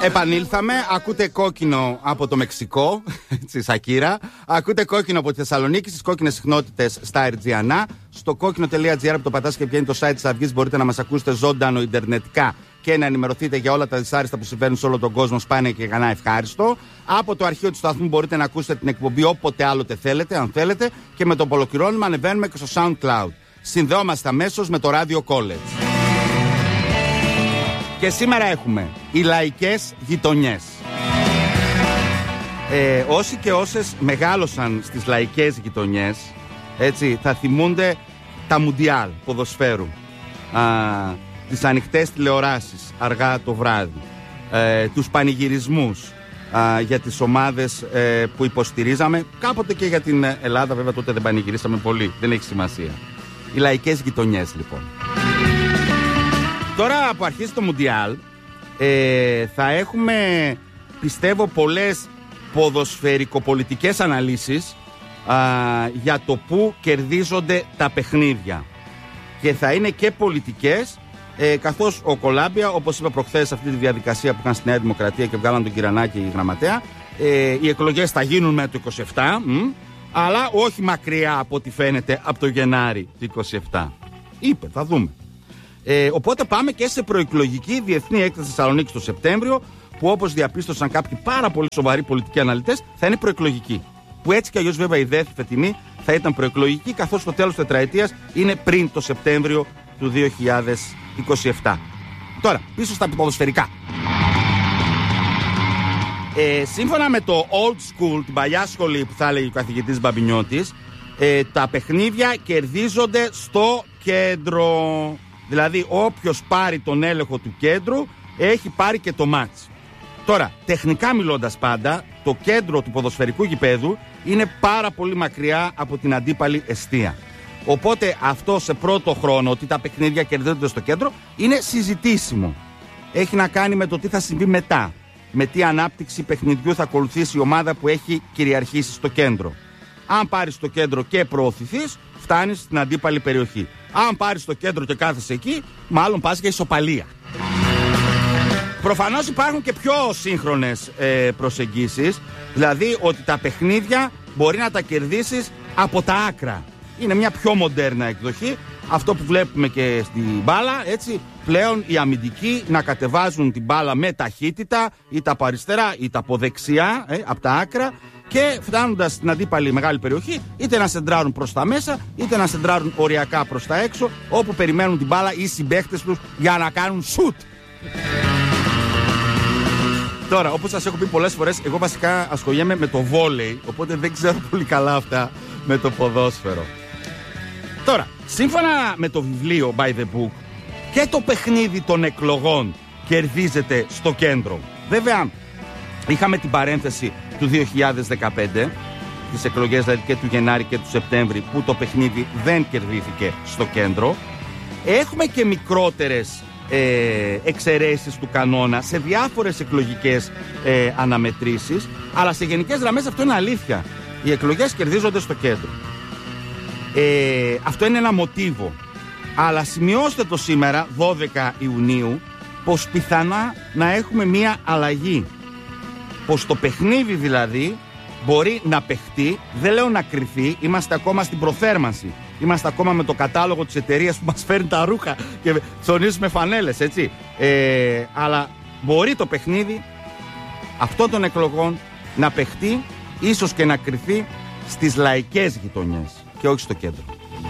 Επανήλθαμε, ακούτε κόκκινο από το Μεξικό, στη Σακύρα. Ακούτε κόκκινο από τη Θεσσαλονίκη, στις κόκκινες συχνότητες στα Ερτζιανά. Στο κόκκινο.gr που το πατάς και βγαίνει το site της Αυγής, μπορείτε να μας ακούσετε ζωντανό ιντερνετικά και να ενημερωθείτε για όλα τα δυσάρεστα που συμβαίνουν σε όλο τον κόσμο. Σπάνια και γανά ευχάριστο. Από το αρχείο του σταθμού μπορείτε να ακούσετε την εκπομπή όποτε άλλοτε θέλετε, αν θέλετε. Και με το ολοκληρώνουμε ανεβαίνουμε και στο SoundCloud. Συνδεόμαστε αμέσως με το Radio College. Και σήμερα έχουμε οι λαϊκές γειτονιές. Όσοι και όσες μεγάλωσαν στις λαϊκές γειτονιές, έτσι, θα θυμούνται τα Μουντιάλ ποδοσφαίρου, τις ανοιχτές τηλεοράσεις αργά το βράδυ, τους πανηγυρισμούς για τις ομάδες που υποστηρίζαμε. Κάποτε και για την Ελλάδα, βέβαια τότε δεν πανηγυρίσαμε πολύ, δεν έχει σημασία. Οι λαϊκές γειτονιές λοιπόν. Τώρα που αρχίζει το Μουντιάλ, θα έχουμε, πιστεύω, πολλές ποδοσφαιρικοπολιτικές αναλύσεις για το πού κερδίζονται τα παιχνίδια. Και θα είναι και πολιτικές, καθώς ο Κολάμπια, όπως είπα προχθές, αυτή τη διαδικασία που είχαν στη Νέα Δημοκρατία και βγάλαν τον Κυρανάκη η γραμματέα, οι εκλογές θα γίνουν με το 27, αλλά όχι μακριά από ό,τι φαίνεται από το Γενάρη του 27. Είπε, θα δούμε. Οπότε πάμε και σε προεκλογική διεθνή έκθεση Θεσσαλονίκη το Σεπτέμβριο, που όπως διαπίστωσαν κάποιοι πάρα πολύ σοβαροί πολιτικοί αναλυτές, θα είναι προεκλογική. Που έτσι κι αλλιώς βέβαια η ΔΕΘ φετινή θα ήταν προεκλογική, καθώς το τέλος τετραετίας είναι πριν το Σεπτέμβριο του 2027. Τώρα, πίσω στα ποδοσφαιρικά. Σύμφωνα με το old school, την παλιά σχολή που θα έλεγε ο καθηγητής Μπαμπινιώτης, τα παιχνίδια κερδίζονται στο κέντρο. Δηλαδή όποιος πάρει τον έλεγχο του κέντρου έχει πάρει και το μάτς. Τώρα, τεχνικά μιλώντας πάντα, το κέντρο του ποδοσφαιρικού γηπέδου είναι πάρα πολύ μακριά από την αντίπαλη εστία. Οπότε αυτό σε πρώτο χρόνο, ότι τα παιχνίδια κερδίζονται στο κέντρο, είναι συζητήσιμο. Έχει να κάνει με το τι θα συμβεί μετά. Με τι ανάπτυξη παιχνιδιού θα ακολουθήσει η ομάδα που έχει κυριαρχήσει στο κέντρο. Αν πάρεις το κέντρο και προωθηθείς, φτάνεις στην αντίπαλη περιοχή. Αν πάρεις το κέντρο και κάθεσαι εκεί, μάλλον πας για ισοπαλία. Προφανώς υπάρχουν και πιο σύγχρονες προσεγγίσεις, δηλαδή ότι τα παιχνίδια μπορεί να τα κερδίσεις από τα άκρα. Είναι μια πιο μοντέρνα εκδοχή, αυτό που βλέπουμε και στην μπάλα, έτσι, πλέον οι αμυντικοί να κατεβάζουν την μπάλα με ταχύτητα, είτε από αριστερά είτε από δεξιά, από τα άκρα, και φτάνοντας στην αντίπαλη μεγάλη περιοχή, είτε να σεντράρουν προς τα μέσα, είτε να σεντράρουν οριακά προς τα έξω, όπου περιμένουν την μπάλα οι συμπαίχτες τους για να κάνουν σουτ. Τώρα, όπως σας έχω πει πολλές φορές, εγώ βασικά ασχολιέμαι με το βόλεϊ, οπότε δεν ξέρω πολύ καλά αυτά με το ποδόσφαιρο. Τώρα, σύμφωνα με το βιβλίο By the Book, και το παιχνίδι των εκλογών κερδίζεται στο κέντρο. Βέβαια, είχαμε την παρένθεση του 2015, τις εκλογές δηλαδή και του Γενάρη και του Σεπτέμβρη, που το παιχνίδι δεν κερδίθηκε στο κέντρο. Έχουμε και μικρότερες εξαιρέσεις του κανόνα σε διάφορες εκλογικές αναμετρήσεις, αλλά σε γενικές γραμμές αυτό είναι αλήθεια. Οι εκλογές κερδίζονται στο κέντρο. Αυτό είναι ένα μοτίβο. Αλλά σημειώστε το σήμερα, 12 Ιουνίου, πως πιθανά να έχουμε μία αλλαγή. Πως το παιχνίδι δηλαδή μπορεί να παιχτεί, δεν λέω να κρυφεί, είμαστε ακόμα στην προθέρμανση. Είμαστε ακόμα με το κατάλογο της εταιρείας που μας φέρνει τα ρούχα και ψωνίζουμε φανέλες, έτσι. Αλλά μπορεί το παιχνίδι αυτών των εκλογών να παιχτεί, ίσως και να κρυφεί στις λαϊκές γειτονιές και όχι στο κέντρο.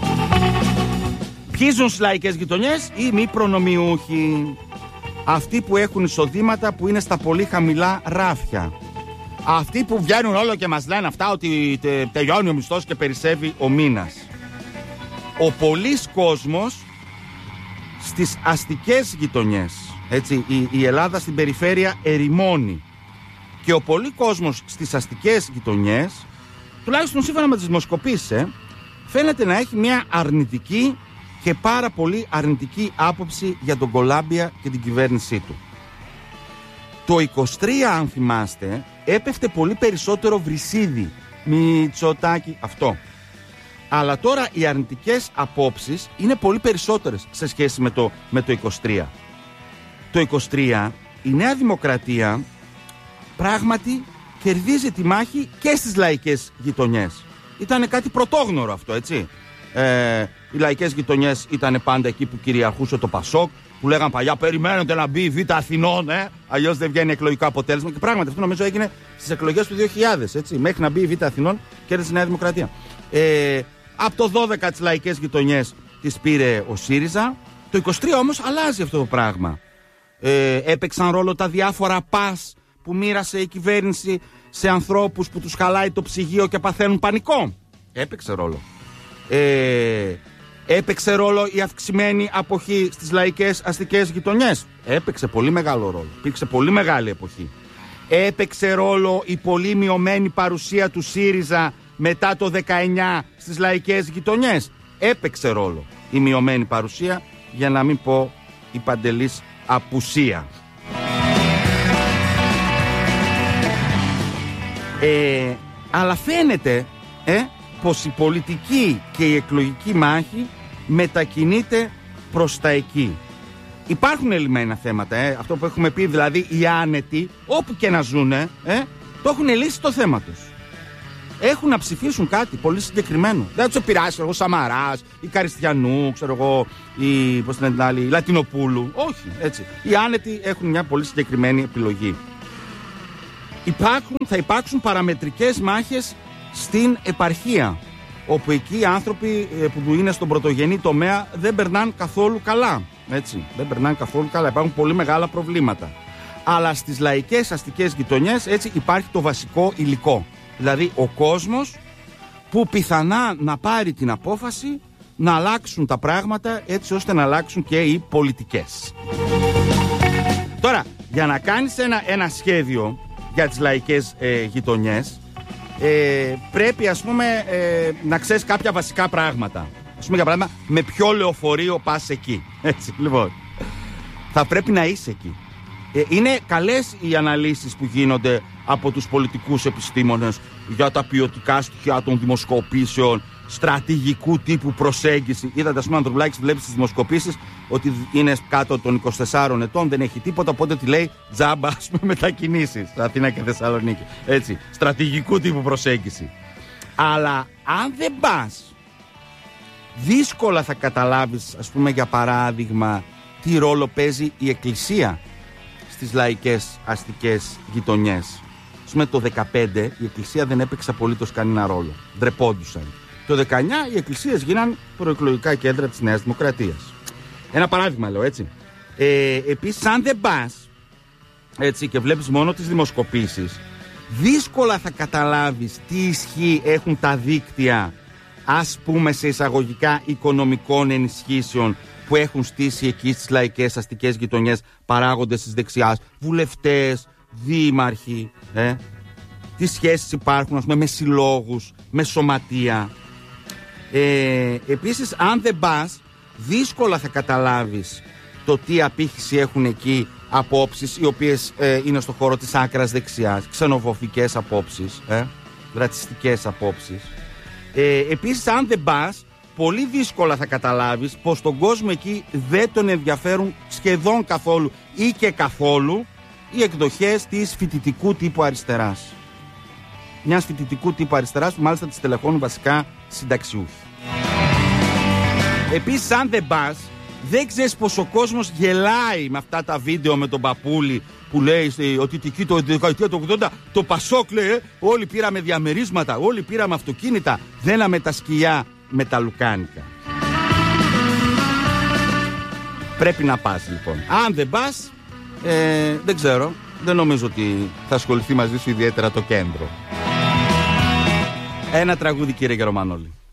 Ποιοι ζουν στις λαϊκές γειτονιές? Οι μη προνομιούχοι. Αυτοί που έχουν εισοδήματα που είναι στα πολύ χαμηλά ράφια. Αυτοί που βγαίνουν όλο και μας λένε αυτά ότι τελειώνει ο μισθός και περισσεύει ο μήνας. Ο πολύς κόσμος στις αστικές γειτονιές, έτσι, η Ελλάδα στην περιφέρεια ερημώνει. Και ο πολύς κόσμος στις αστικές γειτονιές, τουλάχιστον σύμφωνα με τις δημοσκοπήσεις, φαίνεται να έχει μια αρνητική και πάρα πολύ αρνητική άποψη για τον Κολάμπια και την κυβέρνησή του. Το 23, αν θυμάστε, έπεφτε πολύ περισσότερο Βρυσίδη, Μητσοτάκη, αυτό. Αλλά τώρα οι αρνητικές απόψεις είναι πολύ περισσότερες σε σχέση με το 23. Το 23 η Νέα Δημοκρατία πράγματι κερδίζει τη μάχη και στις λαϊκές γειτονιές. Ήταν κάτι πρωτόγνωρο αυτό, έτσι. Οι λαϊκές γειτονιές ήταν πάντα εκεί που κυριαρχούσε το Πασόκ, που λέγαν παλιά περιμένετε να μπει η Β' Αθηνών, αλλιώς δεν βγαίνει εκλογικό αποτέλεσμα. Και πράγματι αυτό νομίζω έγινε στις εκλογές του 2000, έτσι. Μέχρι να μπει η Β' Αθηνών κέρδισε η Νέα Δημοκρατία. Από το 12 τις λαϊκές γειτονιές τις πήρε ο ΣΥΡΙΖΑ. Το 23 όμως αλλάζει αυτό το πράγμα. Έπαιξαν ρόλο τα διάφορα πας που μοίρασε η κυβέρνηση σε ανθρώπους που τους χαλάει το ψυγείο και παθαίνουν πανικό. Έπαιξε ρόλο. Έπαιξε ρόλο η αυξημένη αποχή στις λαϊκές αστικές γειτονιές. Έπαιξε πολύ μεγάλο ρόλο. Υπήρξε πολύ μεγάλη εποχή. Έπαιξε ρόλο η πολύ μειωμένη παρουσία του ΣΥΡΙΖΑ μετά το 19 στις λαϊκές γειτονιές. Έπαιξε ρόλο η μειωμένη παρουσία, για να μην πω η παντελής απουσία. Αλλά φαίνεται πως η πολιτική και η εκλογική μάχη μετακινείται προς τα εκεί. Υπάρχουν ελλημένα θέματα, αυτό που έχουμε πει, δηλαδή οι άνετοι όπου και να ζουνε, το έχουν λύσει το θέμα τους. Έχουν να ψηφίσουν κάτι πολύ συγκεκριμένο. Δεν τους επηρεάσει ο Σαμαράς, η Καριστιανού, ξέρω εγώ, η Λατινοπούλου. Όχι, έτσι. Οι άνετοι έχουν μια πολύ συγκεκριμένη επιλογή. Θα υπάρξουν παραμετρικές μάχες στην επαρχία, όπου εκεί οι άνθρωποι που είναι στον πρωτογενή τομέα δεν περνάνε καθόλου καλά. Έτσι, δεν περνάνε καθόλου καλά. Υπάρχουν πολύ μεγάλα προβλήματα. Αλλά στις λαϊκές αστικές γειτονιές, έτσι, υπάρχει το βασικό υλικό. Δηλαδή ο κόσμος που πιθανά να πάρει την απόφαση να αλλάξουν τα πράγματα, έτσι ώστε να αλλάξουν και οι πολιτικές. Τώρα, για να κάνεις ένα σχέδιο για τις λαϊκές γειτονιές, πρέπει, ας πούμε, να ξέρεις κάποια βασικά πράγματα. Ας πούμε, για παράδειγμα, με ποιο λεωφορείο πας εκεί. Έτσι, λοιπόν, θα πρέπει να είσαι εκεί. Είναι καλές οι αναλύσεις που γίνονται από τους πολιτικούς επιστήμονες για τα ποιοτικά στοιχεία των δημοσκοπήσεων, στρατηγικού τύπου προσέγγιση. Είδατε, ας πούμε, Ανδρουλάκης βλέπει στις δημοσκοπήσεις ότι είναι κάτω των 24 ετών, δεν έχει τίποτα, οπότε τη λέει τζάμπα, ας πούμε, μετακινήσεις Αθήνα και Θεσσαλονίκη. Έτσι, στρατηγικού τύπου προσέγγιση. Αλλά αν δεν πας, δύσκολα θα καταλάβεις, ας πούμε, για παράδειγμα, τι ρόλο παίζει η Εκκλησία στις λαϊκές αστικές γειτονιές. Ας πούμε, το 15 η Εκκλησία δεν έπαιξε απολύτως κανένα ρόλο. Ντρεπόντουσαν. Το 19 οι εκκλησίες γίναν προεκλογικά κέντρα της Νέας Δημοκρατίας. Ένα παράδειγμα λέω, έτσι. Επίσης, αν δεν πας, έτσι, και βλέπεις μόνο τις δημοσκοπήσεις, δύσκολα θα καταλάβεις τι ισχύ έχουν τα δίκτυα, ας πούμε, σε εισαγωγικά οικονομικών ενισχύσεων που έχουν στήσει εκεί στις λαϊκές αστικές γειτονιές παράγοντες της δεξιάς, βουλευτές, δήμαρχοι, τι σχέσεις υπάρχουν, ας πούμε, με συλλόγους, με σωματεία. Επίσης, αν δεν πας, δύσκολα θα καταλάβεις το τι απήχηση έχουν εκεί απόψεις οι οποίες είναι στο χώρο της άκρας δεξιάς, ξενοφοβικές απόψεις, ρατσιστικές απόψεις. Επίσης, αν δεν πας, πολύ δύσκολα θα καταλάβεις πως τον κόσμο εκεί δεν τον ενδιαφέρουν σχεδόν καθόλου ή και καθόλου οι εκδοχές της φοιτητικού τύπου αριστεράς. Μιας φοιτητικού τύπου αριστεράς που μάλιστα τις τελεχώνουν βασικά συνταξιούχοι. Επίσης, αν δεν πας, δεν ξέρεις πως ο κόσμος γελάει με αυτά τα βίντεο με τον Παπούλη που λέει ότι εκεί το δεκαετία του 80 το Πασόκ, λέει, όλοι πήραμε διαμερίσματα, όλοι πήραμε αυτοκίνητα, δέναμε τα σκυλιά με τα λουκάνικα. Πρέπει να πας, λοιπόν. Αν δεν πας, δεν ξέρω, δεν νομίζω ότι θα ασχοληθεί μαζί σου ιδιαίτερα το κέντρο. Ένα τραγούδι, κύριε Γερομανόλη.